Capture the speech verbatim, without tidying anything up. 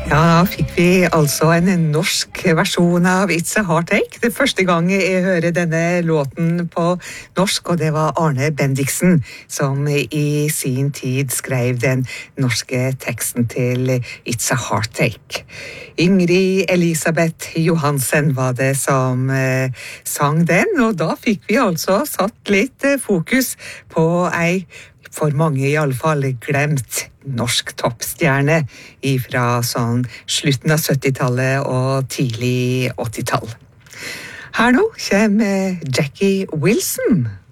Ja, da fikk vi altså en norsk versjon av It's a Heartache. Det første gang jeg hører denne låten på norsk, og det var Arne Bendiksen som i sin tid skrev den norske teksten til It's a Heartache. Ingrid Elisabeth Johansen var det som eh, sang den, og da fikk vi altså satt litt eh, fokus på ei for mange i alle fall glemt norsk toppstjerne ifra sånn slutten av syttitallet og tidlig åttitall. Her nå kommer Jackie Wilson.